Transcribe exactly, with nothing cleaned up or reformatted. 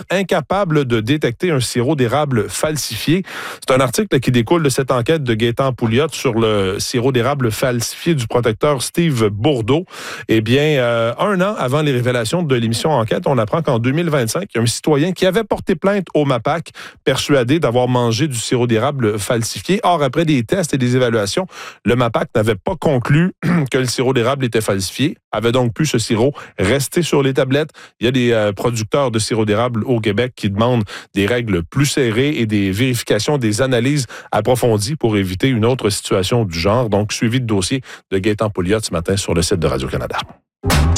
incapable de détecter un sirop d'érable falsifié. C'est un article qui découle de cette enquête de Gaétan Pouliot sur le sirop d'érable falsifié du protecteur Steve Bourdeau. Eh bien, euh, un an avant les révélations de l'émission Enquête, on apprend qu'en deux mille vingt-cinq, il y a un citoyen qui avait porté plainte au MAPAC, persuadé d'avoir mangé du sirop d'érable falsifié. Or, après des tests et des évaluations, le MAPAC n'avait pas conclu que le sirop d'érable était falsifié, avait donc pu ce sirop rester sur les tablettes. Il y a des euh, producteurs de sirop d'érable au Québec qui demandent des règles plus serrées et des vérifications, des analyses approfondies pour éviter une autre situation du genre. Donc, suivi de dossier de Gaétan Pouliot ce matin sur le site de Radio-Canada.